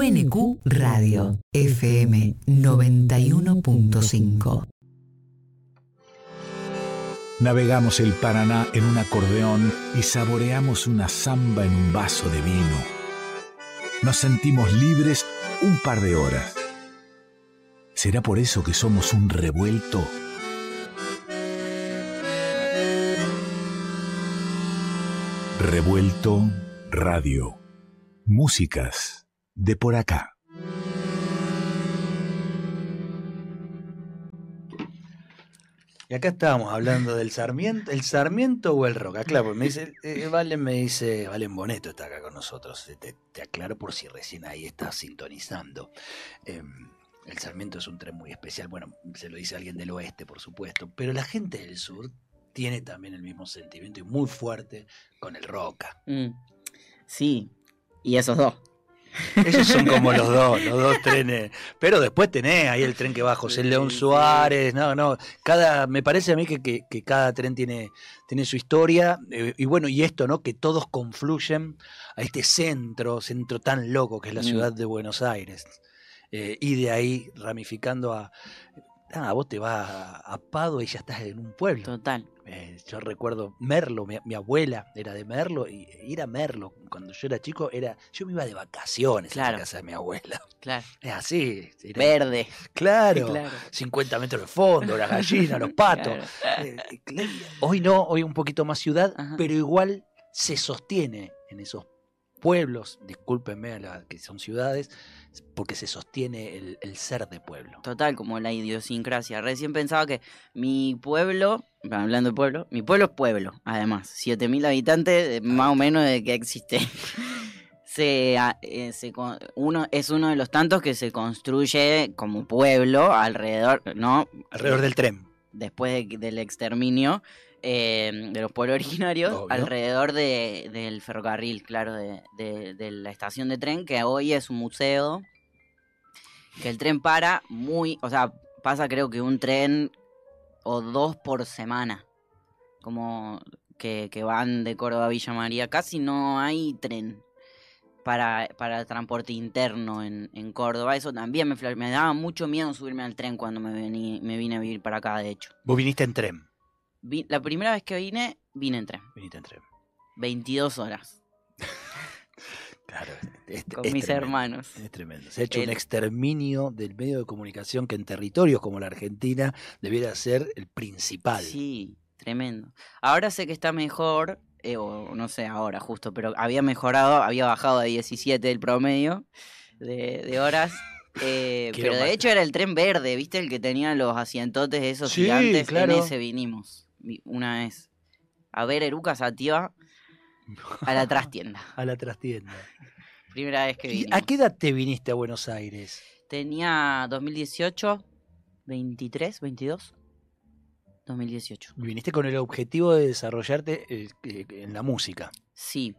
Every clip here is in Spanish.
UNQ Radio, FM 91.5. Navegamos el Paraná en un acordeón y saboreamos una samba en un vaso de vino. Nos sentimos libres un par de horas. ¿Será por eso que somos un revuelto? Revuelto Radio. Músicas de por acá. Y acá estábamos hablando del Sarmiento, ¿el Sarmiento o el Roca? Claro, porque me dice, Valen Boneto está acá con nosotros, te aclaro por si recién ahí estás sintonizando. El Sarmiento es un tren muy especial, bueno, se lo dice alguien del oeste, por supuesto, pero la gente del sur tiene también el mismo sentimiento y muy fuerte con el Roca. Sí, y esos dos. Esos son como los dos trenes. Pero después tenés ahí el tren que va José León Suárez. Me parece a mí que cada tren tiene su historia. Y bueno, y esto, ¿no? Que todos confluyen a este centro tan loco que es la ciudad de Buenos Aires. Y de ahí ramificando vos te vas a Padua y ya estás en un pueblo. Total. Yo recuerdo Merlo, mi abuela era de Merlo, y ir a Merlo cuando yo era chico yo me iba de vacaciones a la casa de mi abuela. Claro. Es así. Verde. Claro. 50 metros de fondo, las gallinas, los patos. Claro. Hoy no, hoy un poquito más ciudad, pero igual se sostiene en esos pueblos, discúlpenme a las que son ciudades, porque se sostiene el ser de pueblo. Total, como la idiosincrasia. Recién pensaba que mi pueblo, hablando de pueblo, mi pueblo es pueblo, además. 7.000 habitantes, más o menos de que existe. Es uno de los tantos que se construye como pueblo alrededor, ¿no? Alrededor del tren. Después del exterminio de los pueblos originarios, obvio, alrededor del ferrocarril, claro, de la estación de tren, que hoy es un museo, que el tren pasa creo que un tren o dos por semana, como que van de Córdoba a Villa María. Casi no hay tren para transporte interno en Córdoba. Eso también me daba mucho miedo subirme al tren cuando me vine a vivir para acá, de hecho. ¿Vos viniste en tren? La primera vez que vine en tren. Viniste en tren. 22 horas. Claro. Con mis hermanos. Es tremendo. Se ha hecho un exterminio del medio de comunicación que en territorios como la Argentina debiera ser el principal. Sí, tremendo. Ahora sé que está mejor, o no sé ahora justo, pero había bajado a 17 el promedio de horas. Pero de hecho era el tren verde, ¿viste? El que tenía los asientotes esos gigantes. Claro. En ese vinimos una vez a ver Eruca Sativa a la trastienda. A la trastienda. Primera vez que vinimos. ¿A qué edad te viniste a Buenos Aires? Tenía 2018, 23, 22. 2018. ¿Viniste con el objetivo de desarrollarte en la música? Sí.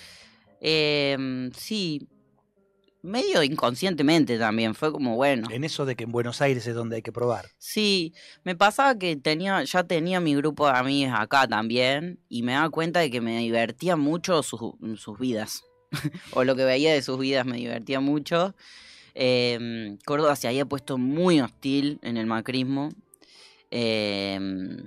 Sí. Medio inconscientemente también, fue como bueno. En eso de que en Buenos Aires es donde hay que probar. Sí, me pasaba que ya tenía mi grupo de amigos acá también, y me daba cuenta de que me divertía mucho sus vidas. O lo que veía de sus vidas me divertía mucho. Córdoba se había puesto muy hostil en el macrismo. Y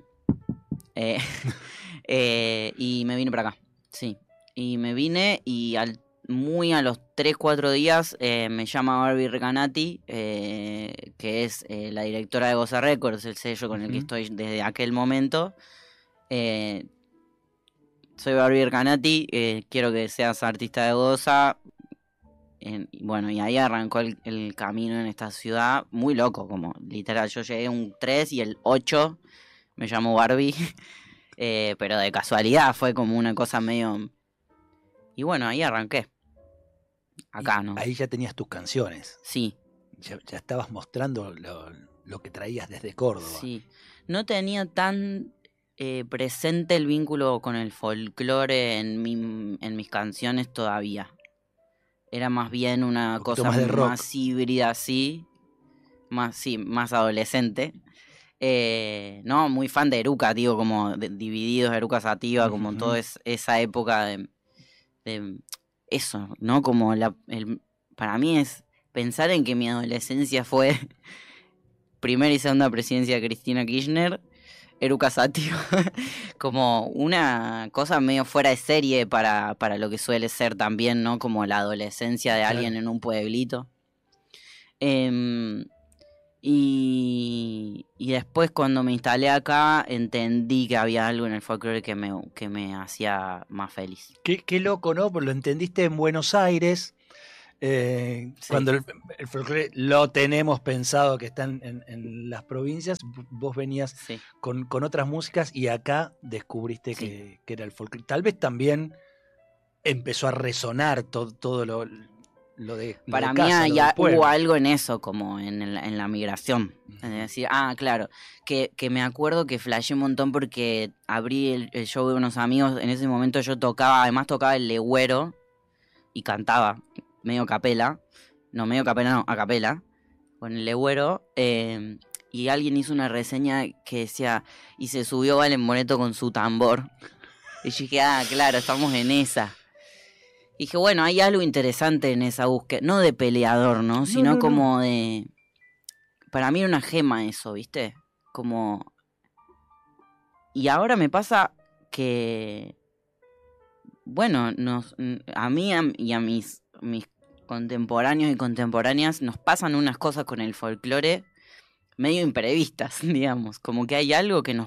me vine para acá, sí. Y me vine y muy a los 3-4 días me llama Barbie Recanati, que es la directora de Goza Records, el sello con el que estoy desde aquel momento. Soy Barbie Recanati, quiero que seas artista de Goza. Bueno, y ahí arrancó el camino en esta ciudad, muy loco, como literal. Yo llegué un 3 y el 8 me llamó Barbie, pero de casualidad fue como una cosa medio... Y bueno, ahí arranqué. Acá, ¿no? Ahí ya tenías tus canciones. Sí. Ya estabas mostrando lo que traías desde Córdoba. Sí. No tenía tan presente el vínculo con el folclore en mis canciones todavía. Era más bien una cosa más híbrida, así. Más adolescente. No, muy fan de Eruca, digo, como Divididos, Eruca Sativa, como toda esa época de eso, ¿no? Como para mí es pensar en que mi adolescencia fue primera y segunda presidencia de Cristina Kirchner, Eruca Sativa, como una cosa medio fuera de serie para lo que suele ser también, ¿no? Como la adolescencia de alguien en un pueblito. Y después cuando me instalé acá entendí que había algo en el folclore que me hacía más feliz. Qué loco, ¿no? Pues lo entendiste en Buenos Aires, Sí. cuando el folclore lo tenemos pensado que está en las provincias, vos venías Sí. con otras músicas y acá descubriste Sí. que era el folclore. Tal vez también empezó a resonar todo lo de Para casa, mí lo del ya pueblo. hubo algo en eso, como en la migración. Es decir, claro, que me acuerdo que flasheé un montón porque abrí el show de unos amigos. En ese momento yo además tocaba el legüero y cantaba medio capela. No, a capela, con el legüero. Y alguien hizo una reseña que decía, y se subió Valen Moreto con su tambor. Y yo dije, claro, estamos en esa. Y dije, bueno, hay algo interesante en esa búsqueda, no de peleador, ¿no? Sino como de... Para mí era una gema eso, ¿viste? Como... Y ahora me pasa que... Bueno, a mí y a mis contemporáneos y contemporáneas nos pasan unas cosas con el folclore medio imprevistas, digamos. Como que hay algo que nos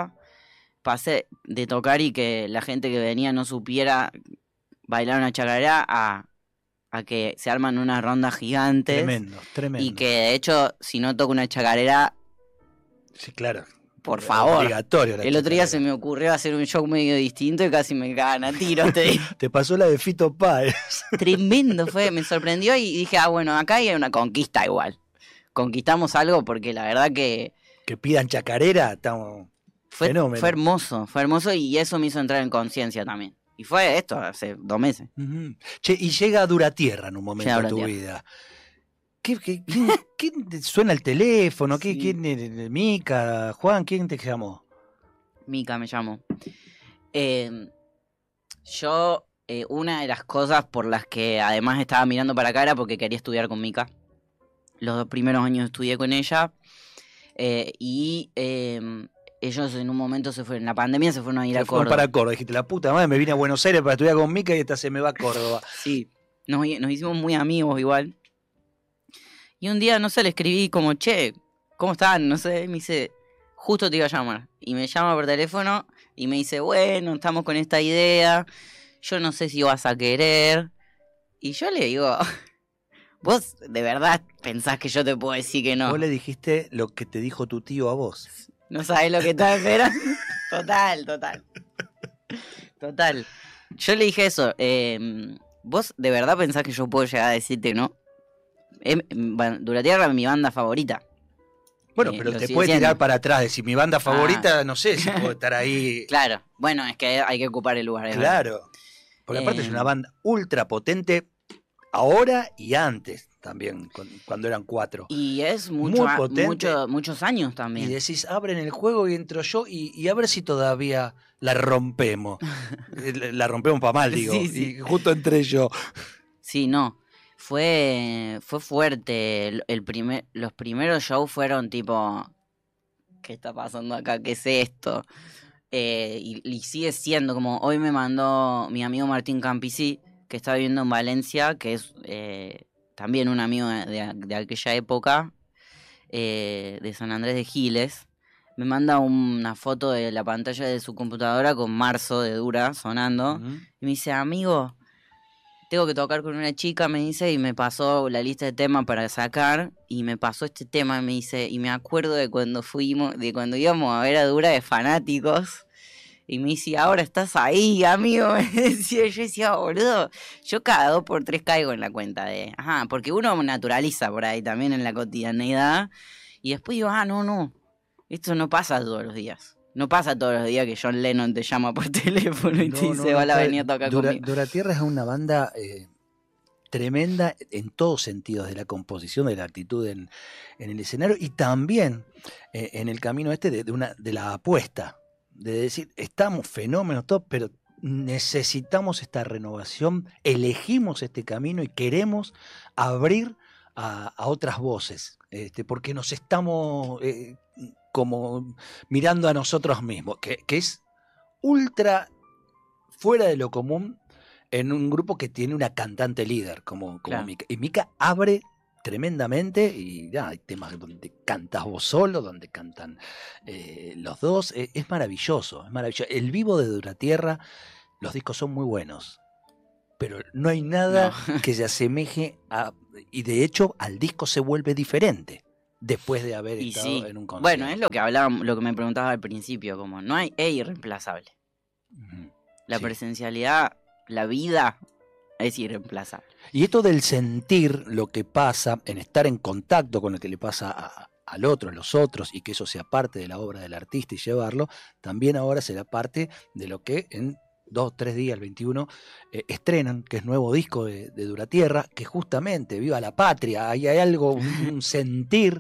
pasé de tocar y que la gente que venía no supiera bailar una chacarera a que se arman unas rondas gigantes. Tremendo. Y que de hecho, si no toco una chacarera, sí, claro. por favor. Obligatorio. El otro día se me ocurrió hacer un show medio distinto y casi me cagan a tiros. Te pasó la de Fito Páez. Tremendo fue, me sorprendió y dije, bueno, acá hay una conquista igual. Conquistamos algo porque la verdad que pidan chacarera, estamos... Fue hermoso y eso me hizo entrar en conciencia también. Y fue esto, hace 2 meses. Uh-huh. Che, y llega Duratierra en un momento de tu vida. ¿Quién te suena el teléfono? Sí. ¿Quién? Mica, Juan, ¿quién te llamó? Mica me llamó. Yo, una de las cosas por las que además estaba mirando para acá era porque quería estudiar con Mica. Los 2 primeros años estudié con ella. Ellos en un momento en la pandemia se fueron a ir a Córdoba. Para Córdoba, dijiste, la puta madre, me vine a Buenos Aires para estudiar con Mica y esta se me va a Córdoba. Sí, nos hicimos muy amigos igual. Y un día, no sé, le escribí como, che, ¿cómo están? No sé, me dice, justo te iba a llamar. Y me llama por teléfono y me dice, bueno, estamos con esta idea, yo no sé si vas a querer. Y yo le digo, ¿vos de verdad pensás que yo te puedo decir que no? Vos le dijiste lo que te dijo tu tío a vos. No sabés lo que estás esperando. Total. Yo le dije eso. ¿Vos de verdad pensás que yo puedo llegar a decirte no? Duratierra es mi banda favorita. Bueno, pero te puede tirar para atrás. Decir mi banda favorita, no sé si puedo estar ahí. Claro. Bueno, es que hay que ocupar el lugar. Claro. Porque aparte es una banda ultra potente ahora y antes. También, cuando eran 4. Y es muchos años también. Y decís, abren el juego y entro yo y a ver si todavía la rompemos. La rompemos para mal, digo. Sí. Y justo entré yo. Sí, no. Fue fuerte. Los primeros shows fueron tipo, ¿qué está pasando acá? ¿Qué es esto? Y sigue siendo como, hoy me mandó mi amigo Martín Campisí, que está viviendo en Valencia, que es... también un amigo de aquella época, de San Andrés de Giles, me manda una foto de la pantalla de su computadora con Marzo de Dura sonando. Uh-huh. Y me dice, amigo, tengo que tocar con una chica, me dice, y me pasó la lista de temas para sacar, y me pasó este tema, me dice, y me acuerdo de cuando íbamos a ver a Dura de fanáticos. Y me dice, ahora estás ahí, amigo. Me decía, yo decía, boludo, yo cada 2 por 3 caigo en la cuenta de... porque uno naturaliza por ahí también en la cotidianeidad. Y después digo, no, esto no pasa todos los días. No pasa todos los días que John Lennon te llama por teléfono y te dice, hola, venía a tocar conmigo. Duratierra es una banda tremenda en todos sentidos, de la composición, de la actitud en el escenario y también en el camino de la apuesta. De decir, estamos fenómenos todos, pero necesitamos esta renovación, elegimos este camino y queremos abrir a otras voces, porque nos estamos como mirando a nosotros mismos, que es ultra fuera de lo común en un grupo que tiene una cantante líder como Claro. Mica. Y Mica abre tremendamente y ya, hay temas donde cantas vos solo, donde cantan los dos. Es maravilloso, es maravilloso. El vivo de Duratierra, los discos son muy buenos, pero no hay nada No. que se asemeje a... Y de hecho al disco se vuelve diferente después de haber Y estado sí. en un concierto. Bueno, es lo que hablábamos, lo que me preguntabas al principio, como no hay, es irreemplazable. Ujú, La sí. presencialidad, la vida es irreemplazable. Y esto del sentir lo que pasa, en estar en contacto con lo que le pasa al otro, a los otros, y que eso sea parte de la obra del artista y llevarlo, también ahora será parte de lo que en 2 o 3 días, el 21, estrenan, que es nuevo disco de Duratierra, que justamente, viva la patria, ahí hay algo, un sentir...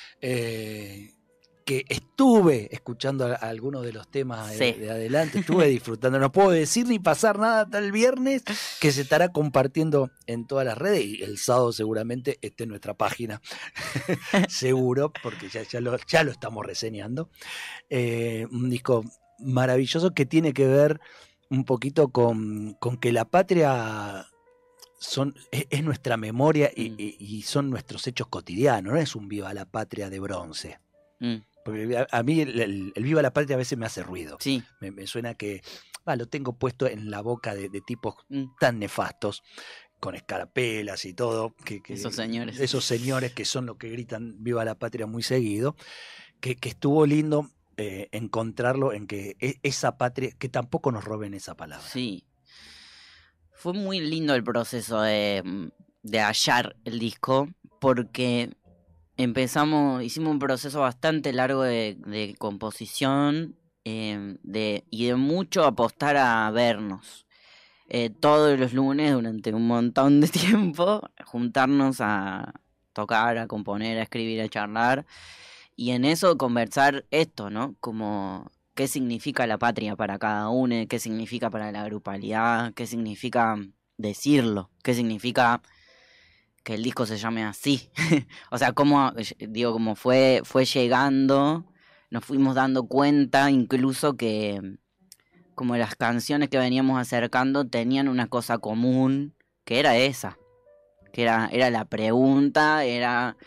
que estuve escuchando algunos de los temas Sí. de adelante, estuve disfrutando, no puedo decir ni pasar nada hasta el viernes, que se estará compartiendo en todas las redes, y el sábado seguramente esté en nuestra página, seguro, porque ya lo estamos reseñando. Un disco maravilloso que tiene que ver un poquito con que la patria es nuestra memoria y son nuestros hechos cotidianos, no es un viva la patria de bronce. Porque a mí el viva la patria a veces me hace ruido. Sí. Me suena que lo tengo puesto en la boca de tipos tan nefastos, con escarapelas y todo. Que Esos señores. Esos señores que son los que gritan viva la patria muy seguido. Que estuvo lindo encontrarlo en que esa patria, que tampoco nos roben esa palabra. Sí. Fue muy lindo el proceso de hallar el disco, porque hicimos un proceso bastante largo de composición y de mucho apostar a vernos. Todos los lunes durante un montón de tiempo, juntarnos a tocar, a componer, a escribir, a charlar, y en eso conversar esto, ¿no? Como qué significa la patria para cada uno, qué significa para la grupalidad, qué significa decirlo, qué significa que el disco se llame así. O sea, como fue llegando, nos fuimos dando cuenta incluso que como las canciones que veníamos acercando tenían una cosa común, que era esa, que era la pregunta, era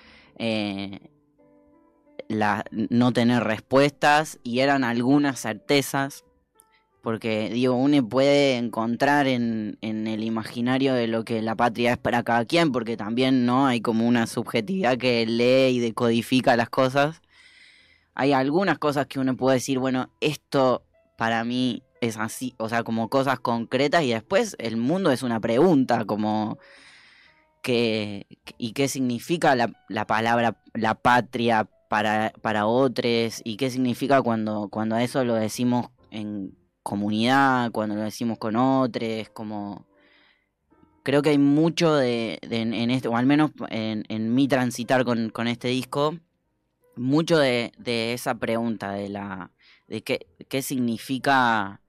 no tener respuestas, y eran algunas certezas, porque uno puede encontrar en el imaginario de lo que la patria es para cada quien, porque también no hay como una subjetividad que lee y decodifica las cosas. Hay algunas cosas que uno puede decir, bueno, esto para mí es así, o sea, como cosas concretas, y después el mundo es una pregunta, como y qué significa la palabra la patria para otros, y qué significa cuando a eso lo decimos en comunidad, cuando lo decimos con otros, como creo que hay mucho en este, o al menos en mi transitar con este disco, mucho de esa pregunta de qué significa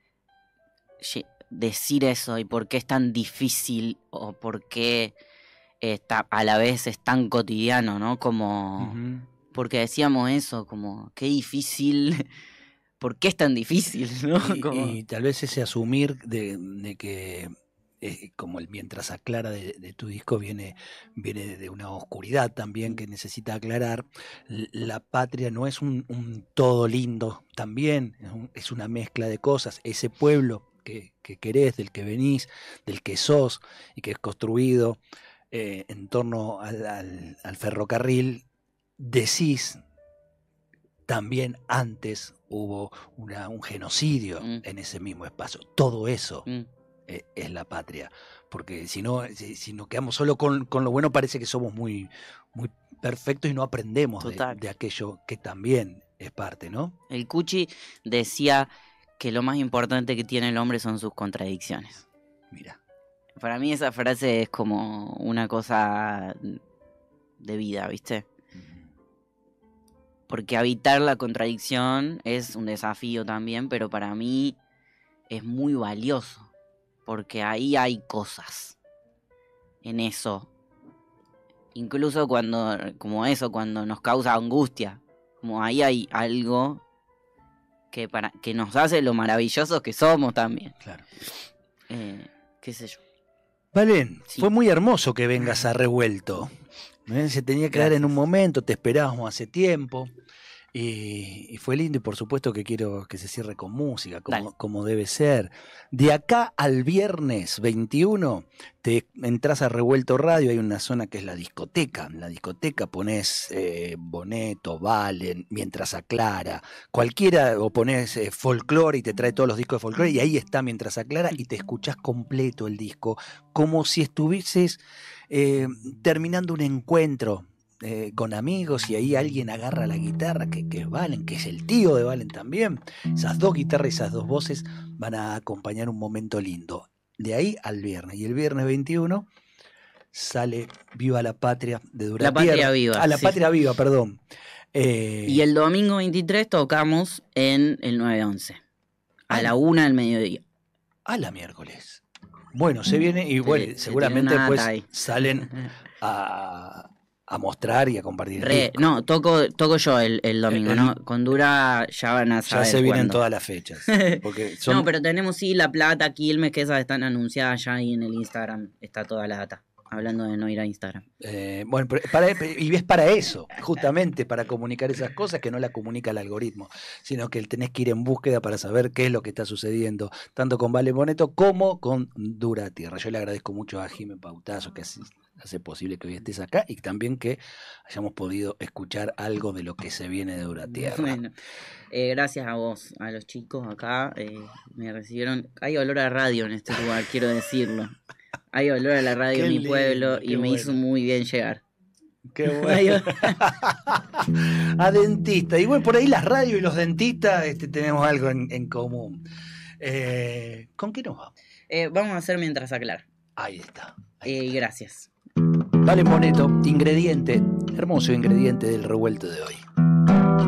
decir eso, y por qué es tan difícil, o por qué a la vez es tan cotidiano, ¿no? Como porque decíamos eso, como qué difícil. ¿Por qué es tan difícil, no? Y tal vez ese asumir de que, como el mientras aclara de tu disco, viene de una oscuridad también que necesita aclarar. La patria no es un todo lindo, también es una mezcla de cosas. Ese pueblo que querés, del que venís, del que sos y que es construido en torno al ferrocarril, decís... También antes hubo un genocidio en ese mismo espacio. Todo eso es la patria. Porque si nos quedamos solo con lo bueno, parece que somos muy, muy perfectos y no aprendemos de aquello que también es parte, ¿no? El Cuchi decía que lo más importante que tiene el hombre son sus contradicciones. Mira. Para mí esa frase es como una cosa de vida, ¿viste? Porque habitar la contradicción es un desafío también, pero para mí es muy valioso, porque ahí hay cosas en eso. Incluso cuando nos causa angustia, como ahí hay algo que nos hace lo maravillosos que somos también. Claro. Qué sé yo. Valen, Sí. fue muy hermoso que vengas a Revuelto. Se tenía que dar en un momento, te esperábamos hace tiempo. Y fue lindo, y por supuesto que quiero que se cierre con música, como debe ser. De acá al viernes 21 te entras a Revuelto Radio, hay una zona que es la discoteca. En la discoteca pones Boneto, Valen, Mientras Aclara, cualquiera, o pones folclore y te trae todos los discos de folclore, y ahí está Mientras Aclara y te escuchás completo el disco, como si estuvieses terminando un encuentro con amigos, y ahí alguien agarra la guitarra, que es Valen, que es el tío de Valen también. Esas dos guitarras y esas dos voces van a acompañar un momento lindo. De ahí al viernes. Y el viernes 21 sale Viva la Patria de Duratierra. La Patria Viva. La Patria Viva, perdón. Y el domingo 23 tocamos en el 911, a la 1 del mediodía. A la miércoles. Bueno, se viene, y bueno, seguramente después salen a mostrar y a compartir. No, toco yo el domingo, ¿no? Con Dura ya van a saber. Ya se vienen cuándo. todas las fechas. Porque No, pero tenemos La Plata, Quilmes, que esas están anunciadas ya ahí en el Instagram. Está toda la data. Hablando de no ir a Instagram. Bueno, y es para eso, justamente para comunicar esas cosas que no la comunica el algoritmo, sino que tenés que ir en búsqueda para saber qué es lo que está sucediendo, tanto con Valen Boneto como con Duratierra. Yo le agradezco mucho a Jimé Pautazo, que hace posible que hoy estés acá, y también que hayamos podido escuchar algo de lo que se viene de Duratierra. Bueno, gracias a vos, a los chicos acá, me recibieron. Hay olor a radio en este lugar, quiero decirlo. Hay olor a la radio en mi pueblo y me hizo muy bien llegar. Qué bueno. A dentista. Y bueno, por ahí las radios y los dentistas tenemos algo en común. ¿Con qué nos vamos? Vamos a hacer Mientras Aclara. Ahí está. Gracias. Valen Boneto, ingrediente, hermoso ingrediente del revuelto de hoy.